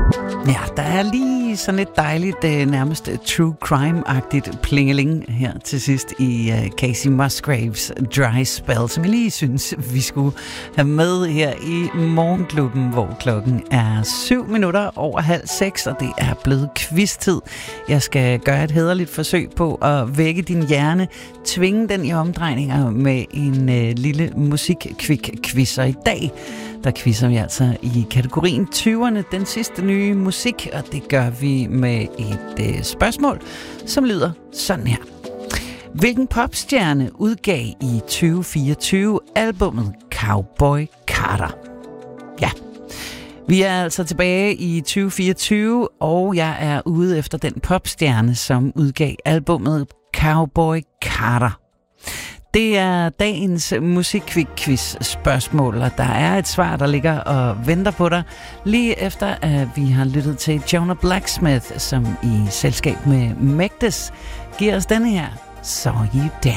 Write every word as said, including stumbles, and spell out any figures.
Ja, der er lige sådan et dejligt, nærmest true crime-agtigt plingeling her til sidst i Casey Musgraves Dry Spell, som jeg lige synes, vi skulle have med her i Morgenklubben, hvor klokken er syv minutter over halv seks, og det er blevet quiz-tid. Jeg skal gøre et hæderligt forsøg på at vække din hjerne, tvinge den i omdrejninger med en øh, lille musik-kvik-quiz, og i dag der quizzer vi altså i kategorien tyverne, den sidste nye musik, og det gør vi med et øh, spørgsmål, som lyder sådan her. Hvilken popstjerne udgav i tyve fireogtyve albummet Cowboy Carter? Ja, vi er altså tilbage i tyve fireogtyve, og jeg er ude efter den popstjerne, som udgav albummet Cowboy Carter. Det er dagens musikquiz-spørgsmål, og der er et svar, der ligger og venter på dig, lige efter at vi har lyttet til Jonah Blacksmith, som i selskab med Magdes giver os denne her Saw You Dancing.